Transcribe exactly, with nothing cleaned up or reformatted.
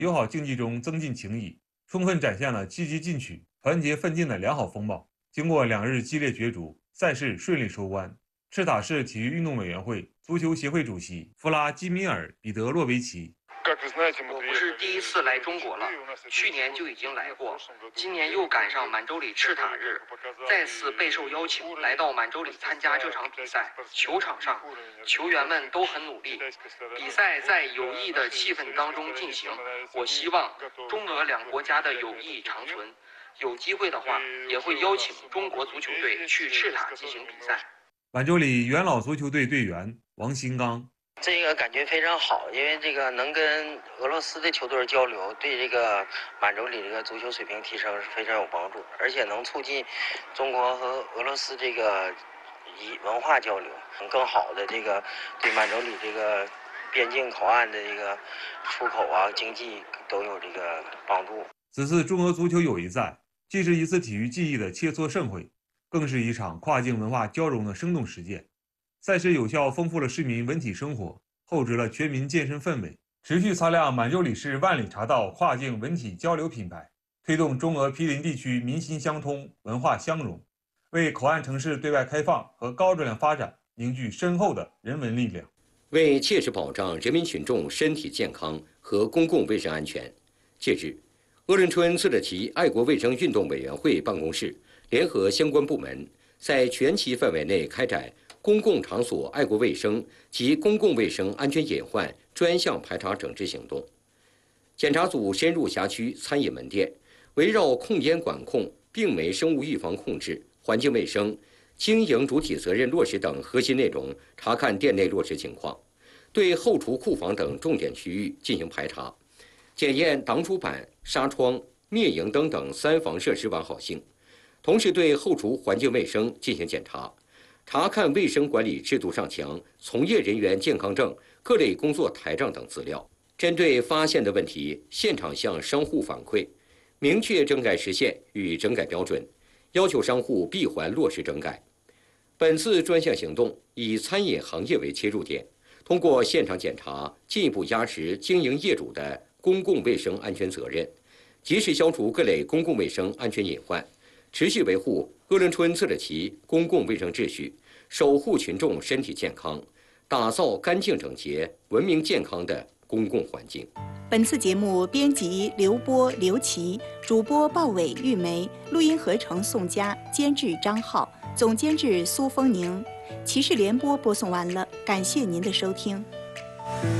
友好竞技中增进情谊，充分展现了积极进取、团结奋进的良好风貌。经过两日激烈角逐，赛事顺利收官。赤塔市体育运动委员会足球协会主席弗拉基米尔·彼得洛维奇。 我不是第一次来中国了，去年就已经来过，今年又赶上满洲里赤塔日，再次备受邀请来到满洲里参加这场比赛。球场上，球员们都很努力，比赛在友谊的气氛当中进行。我希望中俄两国家的友谊长存，有机会的话，也会邀请中国足球队去赤塔进行比赛。 满洲里元老足球队队员王新刚。 这个感觉非常好，因为这个能跟俄罗斯的球队交流，对这个满洲里这个足球水平提升是非常有帮助，而且能促进中国和俄罗斯这个以文化交流，更好的这个对满洲里这个边境口岸的这个出口啊、经济都有这个帮助。 此次中俄足球友谊赛既是一次体育技艺的切磋盛会，更是一场跨境文化交融的生动实践。赛事有效丰富了市民文体生活，厚植了全民健身氛围，持续擦亮满洲里市万里茶道跨境文体交流品牌，推动中俄毗邻地区民心相通、文化相融，为口岸城市对外开放和高质量发展凝聚深厚的人文力量。 为切实保障人民群众身体健康和公共卫生安全，近日，鄂伦春自治旗爱国卫生运动委员会办公室联合相关部门，在全旗范围内开展公共场所爱国卫生及公共卫生安全隐患专项排查整治行动。检查组深入辖区餐饮门店，围绕控烟管控、病媒生物预防控制、环境卫生、经营主体责任落实等核心内容，查看店内落实情况，对后厨库房等重点区域进行排查，检验挡煮板、纱窗、灭蝇灯等三防设施完好性，同时对后厨环境卫生进行检查。查看卫生管理制度上墙、从业人员健康证、各类工作台账等资料，针对发现的问题，现场向商户反馈，明确整改时限与整改标准，要求商户闭环落实整改。本次专项行动以餐饮行业为切入点，通过现场检查，进一步压实经营业主的公共卫生安全责任，及时消除各类公共卫生安全隐患，持续维护鄂伦春自治旗公共卫生秩序，守护群众身体健康，打造干净整洁、文明健康的公共环境。 本次节目编辑刘波、刘琦，主播鲍伟、玉梅，录音合成宋佳，监制张浩，总监制苏丰宁。骑士联播播送完了，感谢您的收听。